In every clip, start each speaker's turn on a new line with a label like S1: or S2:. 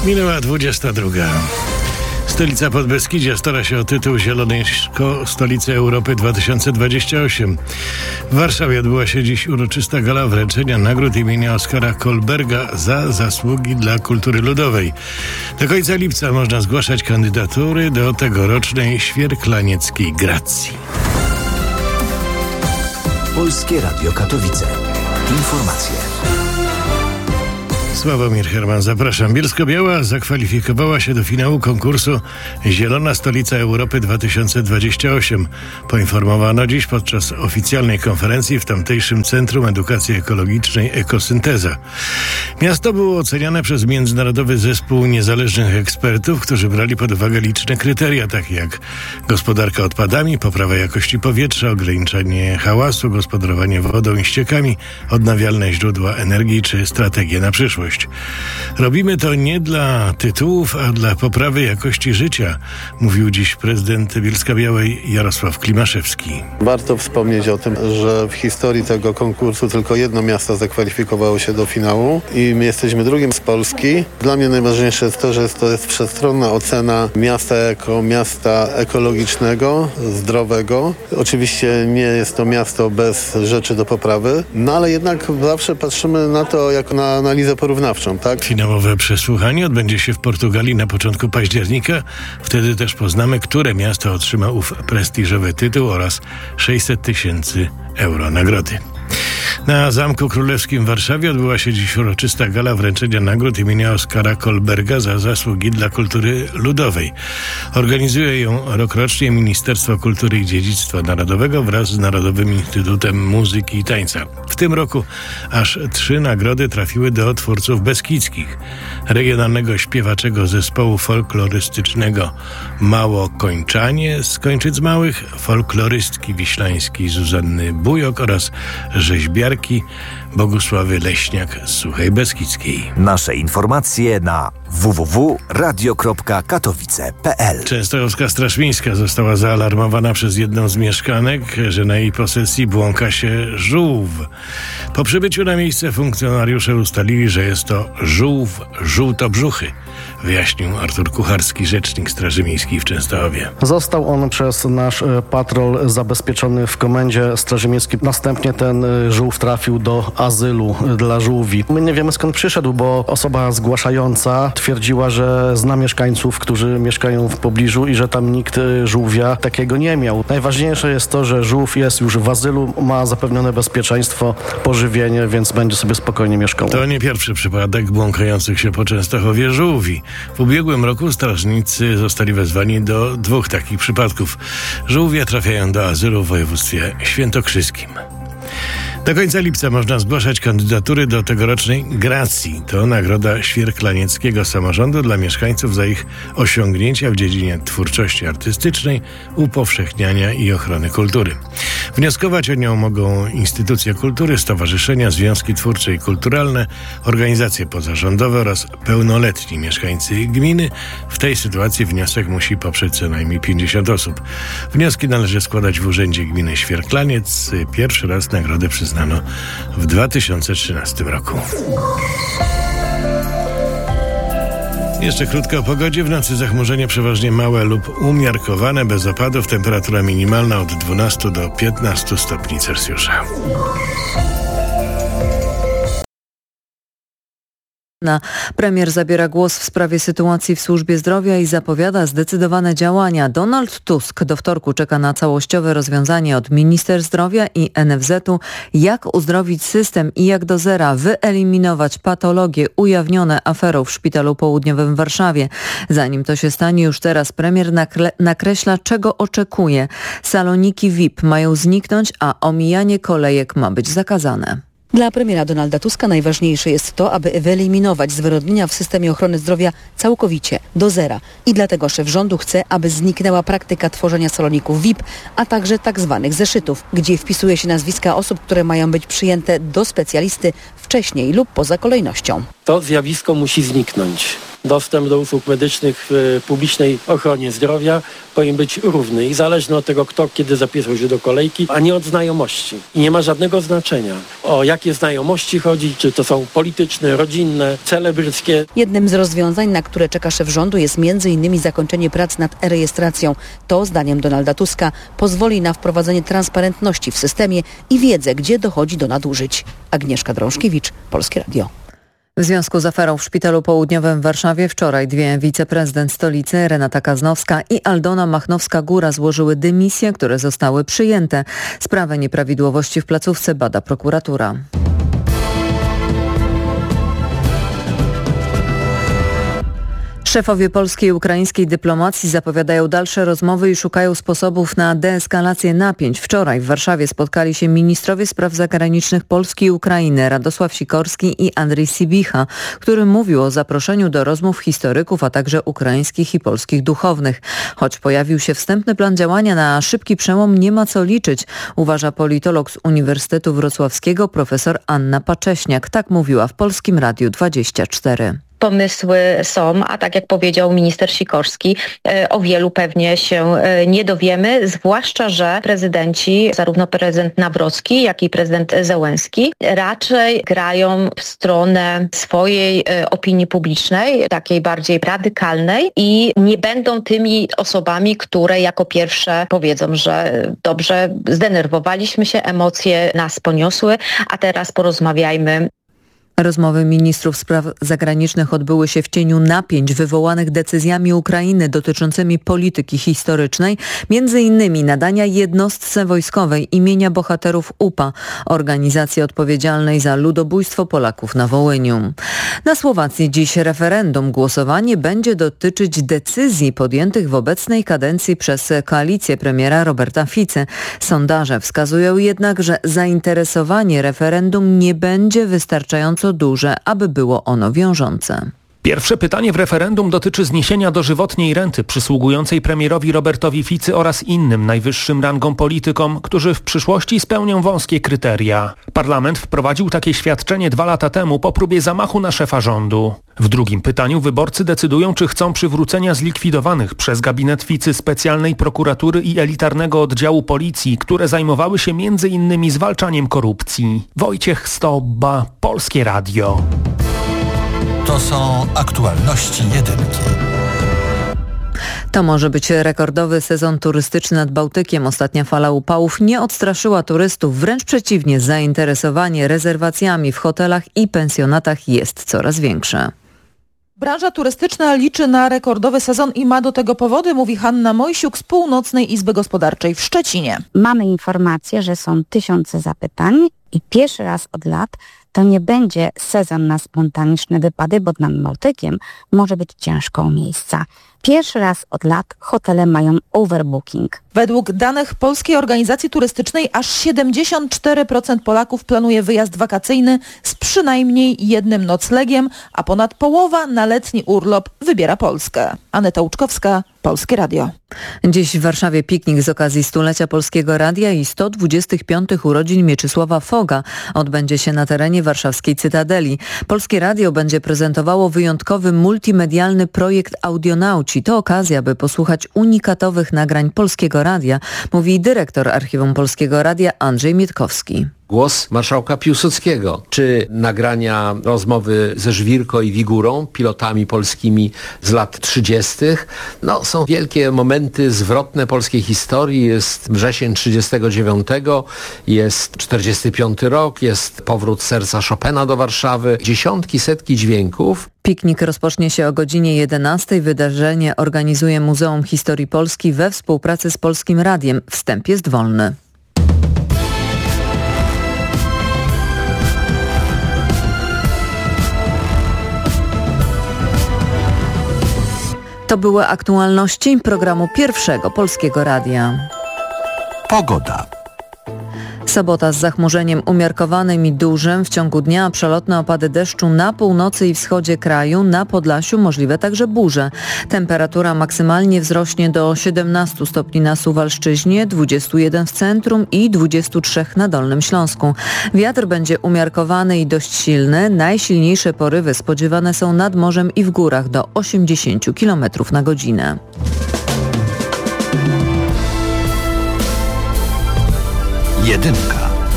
S1: Minęła 22. Stolica Podbeskidzia stara się o tytuł Zielonej Stolicy Europy 2028. W Warszawie odbyła się dziś uroczysta gala wręczenia nagród imienia Oskara Kolberga za zasługi dla kultury ludowej. Do końca lipca można zgłaszać kandydatury do tegorocznej Świerklanieckiej Gracji.
S2: Polskie Radio Katowice. Informacje.
S1: Sławomir Herman, zapraszam. Bielsko-Biała zakwalifikowała się do finału konkursu Zielona Stolica Europy 2028. Poinformowano dziś podczas oficjalnej konferencji w tamtejszym Centrum Edukacji Ekologicznej Ekosynteza. Miasto było oceniane przez międzynarodowy zespół niezależnych ekspertów, którzy brali pod uwagę liczne kryteria, takie jak gospodarka odpadami, poprawa jakości powietrza, ograniczanie hałasu, gospodarowanie wodą i ściekami, odnawialne źródła energii czy strategie na przyszłość. Robimy to nie dla tytułów, a dla poprawy jakości życia, mówił dziś prezydent Bielska-Białej Jarosław Klimaszewski.
S3: Warto wspomnieć o tym, że w historii tego konkursu tylko jedno miasto zakwalifikowało się do finału i my jesteśmy drugim z Polski. Dla mnie najważniejsze jest to, że to jest wszechstronna ocena miasta jako miasta ekologicznego, zdrowego. Oczywiście nie jest to miasto bez rzeczy do poprawy, no ale jednak zawsze patrzymy na to jako na analizę porównawczą, tak?
S1: Finałowe przesłuchanie odbędzie się w Portugalii na początku października. Wtedy też poznamy, które miasto otrzyma ów prestiżowy tytuł oraz 600 000 euro nagrody. Na Zamku Królewskim w Warszawie odbyła się dziś uroczysta gala wręczenia nagród imienia Oskara Kolberga za zasługi dla kultury ludowej. Organizuje ją rokrocznie Ministerstwo Kultury i Dziedzictwa Narodowego wraz z Narodowym Instytutem Muzyki i Tańca. W tym roku aż 3 nagrody trafiły do twórców beskidzkich. Regionalnego śpiewaczego zespołu folklorystycznego Małokończanie z Kończyc Małych, folklorystki wiślańskiej Zuzanny Bujok oraz rzeźbiarki Bogusławy Leśniak z Suchej Beskidzkiej.
S2: Nasze informacje na www.radio.katowice.pl.
S1: Częstochowska Straż Miejska została zaalarmowana przez jedną z mieszkanek, że na jej posesji błąka się żółw. Po przybyciu na miejsce funkcjonariusze ustalili, że jest to żółw żółtobrzuchy, wyjaśnił Artur Kucharski, rzecznik Straży Miejskiej w Częstochowie.
S4: Został on przez nasz patrol zabezpieczony w komendzie Straży Miejskiej. Następnie ten żółw trafił do azylu dla żółwi. My nie wiemy, skąd przyszedł, bo osoba zgłaszająca twierdziła, że zna mieszkańców, którzy mieszkają w pobliżu i że tam nikt żółwia takiego nie miał. Najważniejsze jest to, że żółw jest już w azylu, ma zapewnione bezpieczeństwo, pożywienie, więc będzie sobie spokojnie mieszkał.
S1: To nie pierwszy przypadek błąkających się po Częstochowie żółwi. W ubiegłym roku strażnicy zostali wezwani do 2 takich przypadków. Żółwie trafiają do azylu w województwie świętokrzyskim. Do końca lipca można zgłaszać kandydatury do tegorocznej Gracji. To nagroda Świerklanieckiego Samorządu dla mieszkańców za ich osiągnięcia w dziedzinie twórczości artystycznej, upowszechniania i ochrony kultury. Wnioskować o nią mogą instytucje kultury, stowarzyszenia, związki twórcze i kulturalne, organizacje pozarządowe oraz pełnoletni mieszkańcy gminy. W tej sytuacji wniosek musi poprzeć co najmniej 50 osób. Wnioski należy składać w Urzędzie Gminy Świerklaniec. Pierwszy raz nagrodę przyznano w 2013 roku. Jeszcze krótko o pogodzie. W nocy zachmurzenie przeważnie małe lub umiarkowane, bez opadów. Temperatura minimalna od 12 do 15 stopni Celsjusza.
S5: Premier zabiera głos w sprawie sytuacji w służbie zdrowia i zapowiada zdecydowane działania. Donald Tusk do wtorku czeka na całościowe rozwiązanie od minister zdrowia i NFZ-u, jak uzdrowić system i jak do zera wyeliminować patologie ujawnione aferą w Szpitalu Południowym w Warszawie. Zanim to się stanie, już teraz premier nakreśla, czego oczekuje. Saloniki VIP mają zniknąć, a omijanie kolejek ma być zakazane.
S6: Dla premiera Donalda Tuska najważniejsze jest to, aby wyeliminować zwyrodnienia w systemie ochrony zdrowia całkowicie, do zera. I dlatego szef rządu chce, aby zniknęła praktyka tworzenia saloników VIP, a także tzw. zeszytów, gdzie wpisuje się nazwiska osób, które mają być przyjęte do specjalisty wcześniej lub poza kolejnością.
S7: To zjawisko musi zniknąć. dostęp do usług medycznych w publicznej ochronie zdrowia powinien być równy i zależny od tego, kto kiedy zapisał się do kolejki, a nie od znajomości. I nie ma żadnego znaczenia, o jakie znajomości chodzi, czy to są polityczne, rodzinne, celebryckie.
S6: Jednym z rozwiązań, na które czeka szef rządu, jest m.in. zakończenie prac nad e-rejestracją. To, zdaniem Donalda Tuska, pozwoli na wprowadzenie transparentności w systemie i wiedzę, gdzie dochodzi do nadużyć. Agnieszka Drążkiewicz, Polskie Radio.
S5: W związku z aferą w Szpitalu Południowym w Warszawie wczoraj dwie wiceprezydent stolicy, Renata Kaznowska i Aldona Machnowska-Góra, złożyły dymisje, które zostały przyjęte. Sprawę nieprawidłowości w placówce bada prokuratura. Szefowie polskiej i ukraińskiej dyplomacji zapowiadają dalsze rozmowy i szukają sposobów na deeskalację napięć. Wczoraj w Warszawie spotkali się ministrowie spraw zagranicznych Polski i Ukrainy Radosław Sikorski i Andrzej Sibicha, który mówił o zaproszeniu do rozmów historyków, a także ukraińskich i polskich duchownych. Choć pojawił się wstępny plan działania na szybki przełom, nie ma co liczyć, uważa politolog z Uniwersytetu Wrocławskiego profesor Anna Pacześniak. Tak mówiła w Polskim Radiu 24.
S8: Pomysły są, a tak jak powiedział minister Sikorski, o wielu pewnie się nie dowiemy, zwłaszcza że prezydenci, zarówno prezydent Nawrocki, jak i prezydent Zełenski, raczej grają w stronę swojej opinii publicznej, takiej bardziej radykalnej i nie będą tymi osobami, które jako pierwsze powiedzą, że dobrze, zdenerwowaliśmy się, emocje nas poniosły, a teraz porozmawiajmy.
S5: Rozmowy ministrów spraw zagranicznych odbyły się w cieniu napięć wywołanych decyzjami Ukrainy dotyczącymi polityki historycznej, między innymi nadania jednostce wojskowej imienia bohaterów UPA, organizacji odpowiedzialnej za ludobójstwo Polaków na Wołyniu. Na Słowacji dziś referendum. Głosowanie będzie dotyczyć decyzji podjętych w obecnej kadencji przez koalicję premiera Roberta Ficy. Sondaże wskazują jednak, że zainteresowanie referendum nie będzie wystarczająco duże, aby było ono wiążące.
S9: Pierwsze pytanie w referendum dotyczy zniesienia dożywotniej renty przysługującej premierowi Robertowi Ficy oraz innym najwyższym rangą politykom, którzy w przyszłości spełnią wąskie kryteria. Parlament wprowadził takie świadczenie 2 lata temu po próbie zamachu na szefa rządu. W drugim pytaniu wyborcy decydują, czy chcą przywrócenia zlikwidowanych przez gabinet Ficy specjalnej prokuratury i elitarnego oddziału policji, które zajmowały się m.in. zwalczaniem korupcji. Wojciech Stobba, Polskie Radio.
S10: To są aktualności jedynki.
S5: To może być rekordowy sezon turystyczny nad Bałtykiem. Ostatnia fala upałów nie odstraszyła turystów. Wręcz przeciwnie, zainteresowanie rezerwacjami w hotelach i pensjonatach jest coraz większe.
S11: Branża turystyczna liczy na rekordowy sezon i ma do tego powody, mówi Hanna Mojsiuk z Północnej Izby Gospodarczej w Szczecinie.
S12: Mamy informację, że są tysiące zapytań i pierwszy raz od lat to nie będzie sezon na spontaniczne wypady, bo nad Bałtykiem może być ciężko o miejsca. Pierwszy raz od lat hotele mają overbooking.
S11: Według danych Polskiej Organizacji Turystycznej aż 74% Polaków planuje wyjazd wakacyjny z przynajmniej jednym noclegiem, a ponad połowa na letni urlop wybiera Polskę. Aneta Łuczkowska, Polskie Radio.
S5: Dziś w Warszawie piknik z okazji 100-lecia Polskiego Radia i 125. urodzin Mieczysława Foga odbędzie się na terenie warszawskiej Cytadeli. Polskie Radio będzie prezentowało wyjątkowy multimedialny projekt Audionauci. To okazja, by posłuchać unikatowych nagrań Polskiego Radia, mówi dyrektor Archiwum Polskiego Radia Andrzej Mietkowski.
S13: Głos marszałka Piłsudskiego, czy nagrania rozmowy ze Żwirko i Wigurą, pilotami polskimi z lat 30. No, są wielkie momenty zwrotne polskiej historii. Jest wrzesień 39, jest 45 rok, jest powrót serca Chopina do Warszawy. Dziesiątki, setki dźwięków.
S5: Piknik rozpocznie się o godzinie 11. Wydarzenie organizuje Muzeum Historii Polski we współpracy z Polskim Radiem. Wstęp jest wolny. To były aktualności programu Pierwszego Polskiego Radia.
S10: Pogoda.
S5: Sobota z zachmurzeniem umiarkowanym i dużym. W ciągu dnia przelotne opady deszczu na północy i wschodzie kraju. Na Podlasiu możliwe także burze. Temperatura maksymalnie wzrośnie do 17 stopni na Suwalszczyźnie, 21 w centrum i 23 na Dolnym Śląsku. Wiatr będzie umiarkowany i dość silny. Najsilniejsze porywy spodziewane są nad morzem i w górach do 80 km na godzinę.
S10: Jedynka.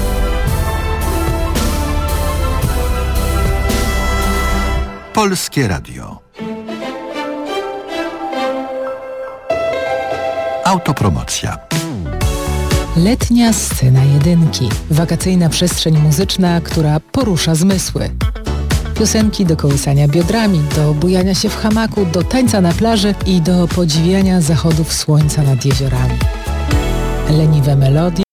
S10: Polskie Radio. Autopromocja.
S14: Letnia scena jedynki. Wakacyjna przestrzeń muzyczna, która porusza zmysły. Piosenki do kołysania biodrami, do bujania się w hamaku, do tańca na plaży i do podziwiania zachodów słońca nad jeziorami. Leniwe melodie